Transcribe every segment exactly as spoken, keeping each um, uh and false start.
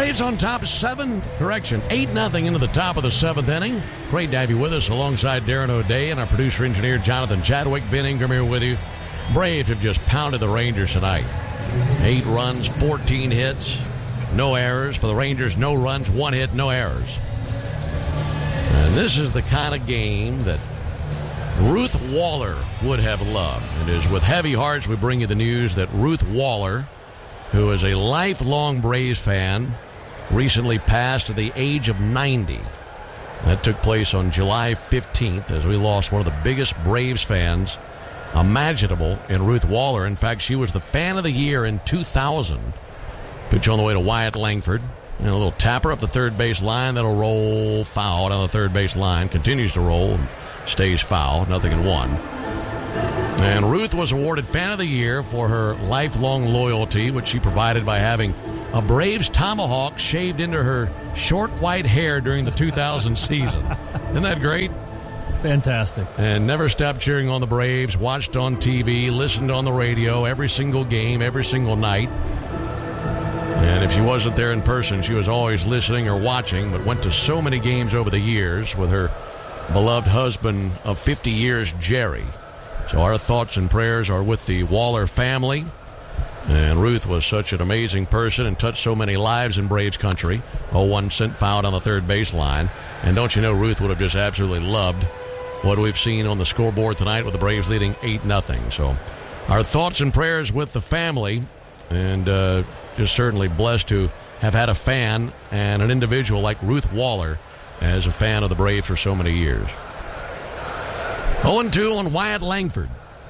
Braves on top seven, correction, eight nothing into the top of the seventh inning. Great to have you with us alongside Darren O'Day and our producer-engineer Jonathan Chadwick. Ben Ingram here with you. Braves have just pounded the Rangers tonight. Eight runs, fourteen hits, no errors. For the Rangers, no runs, one hit, no errors. And this is the kind of game that Ruth Waller would have loved. It is with heavy hearts we bring you the news that Ruth Waller, who is a lifelong Braves fan, recently passed at the age of ninety. That took place on July fifteenth as we lost one of the biggest Braves fans imaginable in Ruth Waller. In fact, she was the fan of the year in two thousand. Pitch on the way to Wyatt Langford. And a little tapper up the third base line. That'll roll foul down the third base line. Continues to roll and stays foul. Nothing in one. And Ruth was awarded Fan of the Year for her lifelong loyalty, which she provided by having a Braves tomahawk shaved into her short white hair during the two thousand season. Isn't that great? Fantastic. And never stopped cheering on the Braves, watched on T V, listened on the radio every single game, every single night. And if she wasn't there in person, she was always listening or watching, but went to so many games over the years with her beloved husband of fifty years, Jerry. So our thoughts and prayers are with the Waller family. And Ruth was such an amazing person and touched so many lives in Braves country. oh one sent foul on the third baseline. And don't you know, Ruth would have just absolutely loved what we've seen on the scoreboard tonight with the Braves leading eight nothing. So our thoughts and prayers with the family, and uh, just certainly blessed to have had a fan and an individual like Ruth Waller as a fan of the Braves for so many years. oh and two on Wyatt Langford.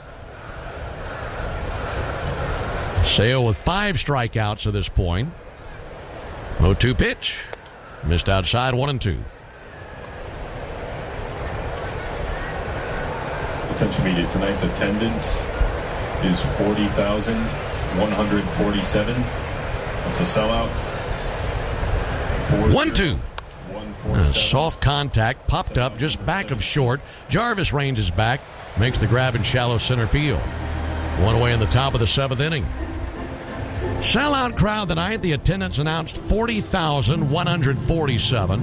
Sale with five strikeouts at this point. oh two pitch. Missed outside, one and two. Attention media, tonight's attendance is forty thousand one hundred forty-seven. That's a sellout. one two. A soft contact popped up just back of short. Jarvis ranges back, makes the grab in shallow center field. One away in the top of the seventh inning. Sellout crowd tonight. The attendance announced forty thousand one hundred forty-seven.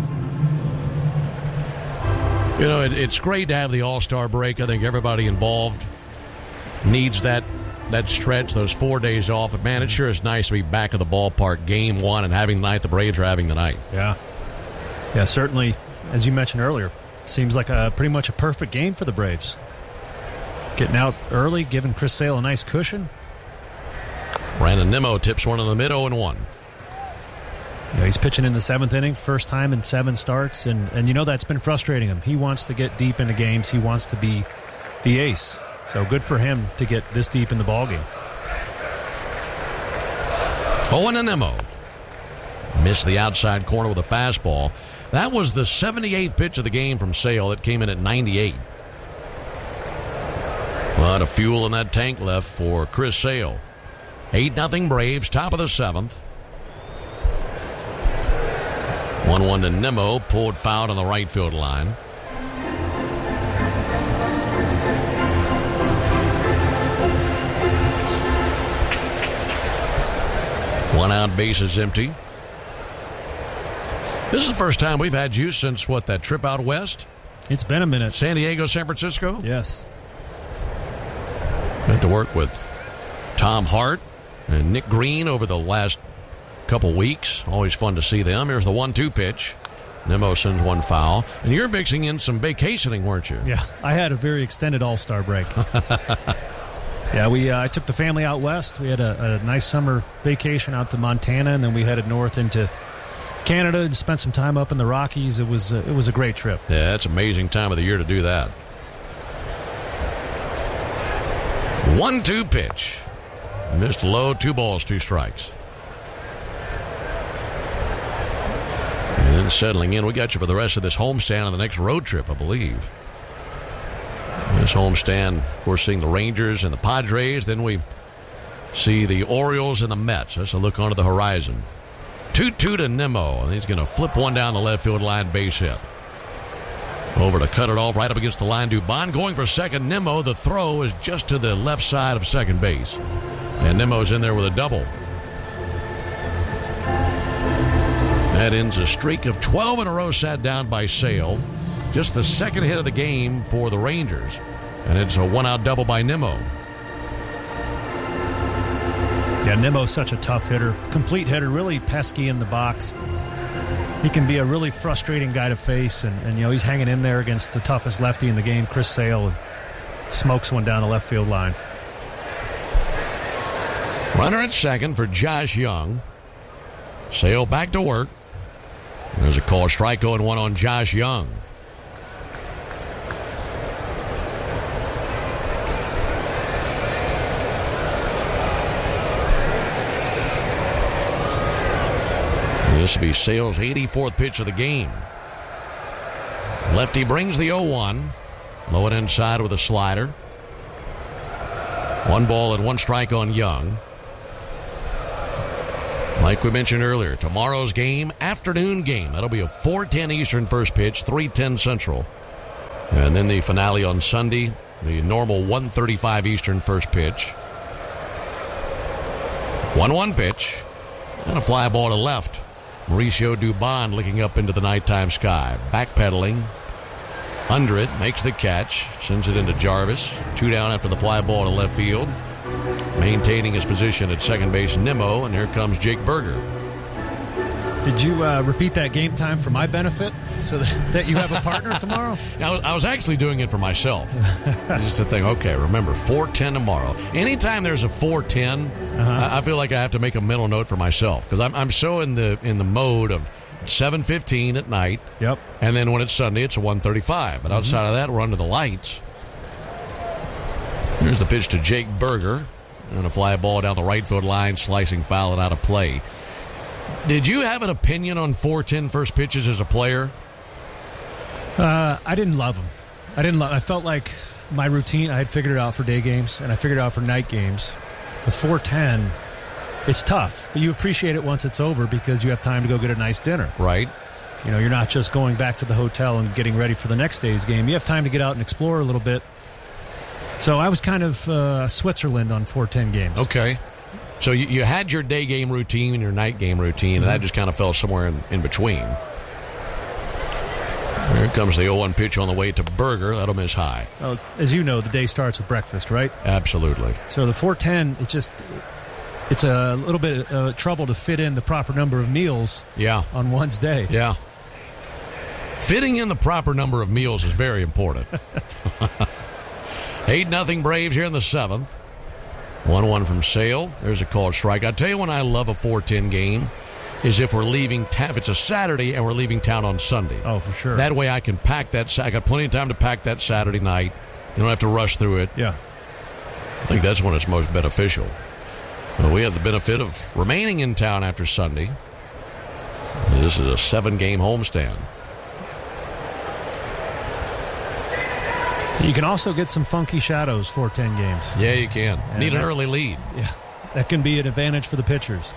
You know, it, it's great to have the All-Star break. I think everybody involved needs that that stretch, those four days off. But, man, it sure is nice to be back at the ballpark, game one, and having the night the Braves are having tonight. Yeah. Yeah, certainly, as you mentioned earlier, seems like a pretty much a perfect game for the Braves. Getting out early, giving Chris Sale a nice cushion. Brandon Nimmo tips one in the mid, oh and one. Yeah, he's pitching in the seventh inning, first time in seven starts, and, and you know that's been frustrating him. He wants to get deep into games. He wants to be the ace. So good for him to get this deep in the ballgame. oh and a Nimmo. Missed the outside corner with a fastball. That was the seventy-eighth pitch of the game from Sale. It came in at ninety-eight. A lot of fuel in that tank left for Chris Sale. eight nothing Braves, top of the seventh. one one to Nimmo, pulled foul on the right field line. One out, base is empty. This is the first time we've had you since, what, that trip out west? It's been a minute. San Diego, San Francisco? Yes. Got to work with Tom Hart and Nick Green over the last couple weeks. Always fun to see them. Here's the one two pitch. Nimmo sends one foul. And you're mixing in some vacationing, weren't you? Yeah, I had a very extended all-star break. Yeah, we. Uh, I took the family out west. We had a, a nice summer vacation out to Montana, and then we headed north into Canada and spent some time up in the Rockies. It was uh, it was a great trip. Yeah, it's an amazing time of the year to do that. one two pitch. Missed low, two balls, two strikes. And then settling in, we got you for the rest of this homestand on the next road trip, I believe. This homestand, of course, seeing the Rangers and the Padres. Then we see the Orioles and the Mets. That's a look onto the horizon. two two to Nimmo, and he's going to flip one down the left field line, base hit. Over to cut it off right up against the line. Dubon going for second. Nimmo, the throw is just to the left side of second base. And Nimmo's in there with a double. That ends a streak of twelve in a row sat down by Sale. Just the second hit of the game for the Rangers. And it's a one-out double by Nimmo. Yeah, Nimmo's such a tough hitter. Complete hitter, really pesky in the box. He can be a really frustrating guy to face, and, and you know he's hanging in there against the toughest lefty in the game, Chris Sale, and smokes one down the left field line. Runner at second for Josh Young. Sale back to work. There's a call, strike oh and one on Josh Young. This will be Sale's eighty-fourth pitch of the game. Lefty brings the oh one. Low and inside with a slider. One ball and one strike on Young. Like we mentioned earlier, tomorrow's game, afternoon game. That'll be a four ten Eastern first pitch, three ten Central. And then the finale on Sunday, the normal one thirty-five Eastern first pitch. one one pitch. And a fly ball to left. Mauricio Dubon looking up into the nighttime sky. Backpedaling. Under it. Makes the catch. Sends it into Jarvis. Two down after the fly ball to left field. Maintaining his position at second base, Nimmo. And here comes Jake Berger. Did you uh, repeat that game time for my benefit so that, that you have a partner tomorrow? Now, I was actually doing it for myself. Just to think, okay, remember, four ten tomorrow. Anytime there's a four ten, uh-huh. I, I feel like I have to make a mental note for myself because I'm, I'm so in the in the mode of seven fifteen at night. Yep. And then when it's Sunday, it's a one thirty-five. But outside mm-hmm. of that, we're under the lights. Here's the pitch to Jake Berger. And a fly ball down the right field line, slicing foul and out of play. Did you have an opinion on four ten first pitches as a player? Uh, I didn't love them. I didn't. Lo- I felt like my routine, I had figured it out for day games, and I figured it out for night games. The four ten, it's tough, but you appreciate it once it's over because you have time to go get a nice dinner. Right. You know, you're not just going back to the hotel and getting ready for the next day's game. You have time to get out and explore a little bit. So I was kind of uh, Switzerland on four ten games. Okay. So you, you had your day game routine and your night game routine, and mm-hmm. that just kind of fell somewhere in, in between. Here comes the oh one pitch on the way to Berger. That'll miss high. Well, as you know, the day starts with breakfast, right? Absolutely. So the four ten, it just it's a little bit of trouble to fit in the proper number of meals yeah. on one's day. Yeah. Fitting in the proper number of meals is very important. eight nothing Braves here in the seventh. one one from Sale. There's a called strike. I tell you when I love a four ten game is if we're leaving ta- if it's a Saturday and we're leaving town on Sunday. Oh, for sure. That way I can pack that. I got plenty of time to pack that Saturday night. You don't have to rush through it. Yeah. I think that's when it's most beneficial. Well, we have the benefit of remaining in town after Sunday. This is a seven-game homestand. You can also get some funky shadows four ten games. Yeah, you can. And Need an that, early lead. Yeah, that can be an advantage for the pitchers.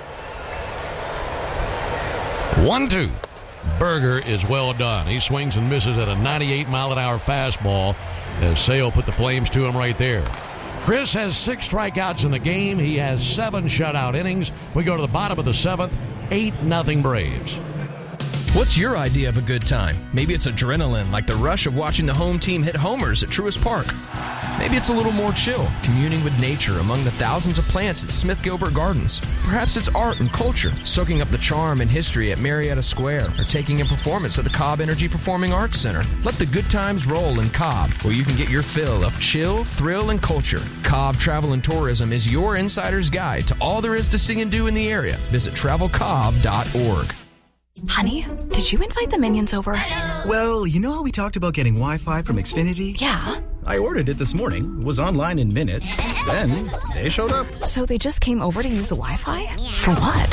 one two. Berger is well done. He swings and misses at a ninety-eight mile an hour fastball as Sale put the flames to him right there. Chris has six strikeouts in the game. He has seven shutout innings. We go to the bottom of the seventh. eight nothing Braves. What's your idea of a good time? Maybe it's adrenaline, like the rush of watching the home team hit homers at Truist Park. Maybe it's a little more chill, communing with nature among the thousands of plants at Smith Gilbert Gardens. Perhaps it's art and culture, soaking up the charm and history at Marietta Square, or taking in performance at the Cobb Energy Performing Arts Center. Let the good times roll in Cobb, where you can get your fill of chill, thrill, and culture. Cobb Travel and Tourism is your insider's guide to all there is to see and do in the area. Visit travel cobb dot org. Honey, did you invite the minions over? Well, you know how we talked about getting Wi-Fi from Xfinity? Yeah. I ordered it this morning, was online in minutes, then they showed up. So they just came over to use the Wi-Fi? For what?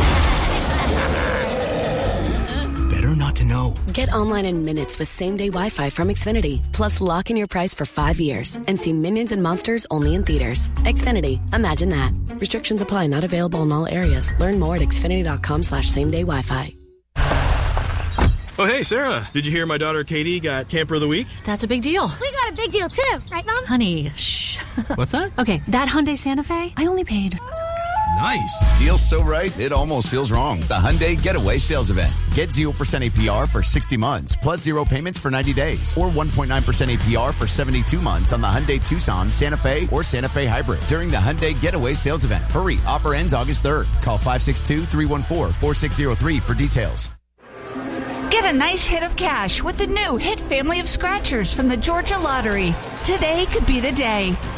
Better not to know. Get online in minutes with same-day Wi-Fi from Xfinity. Plus, lock in your price for five years and see Minions and Monsters only in theaters. Xfinity. Imagine that. Restrictions apply. Not available in all areas. Learn more at xfinity.com slash same-day Wi-Fi. Oh, hey, Sarah. Did you hear my daughter Katie got Camper of the Week? That's a big deal. We got a big deal, too. Right, Mom? Honey, shh. What's that? Okay, that Hyundai Santa Fe, I only paid Nice. Deal so right, it almost feels wrong. The Hyundai Getaway Sales Event. Get zero percent A P R for sixty months, plus zero payments for ninety days, or one point nine percent A P R for seventy-two months on the Hyundai Tucson, Santa Fe, or Santa Fe Hybrid during the Hyundai Getaway Sales Event. Hurry, offer ends August third. Call five six two, three one four, four six zero three for details. Get a nice hit of cash with the new Hit family of scratchers from the Georgia Lottery. Today could be the day.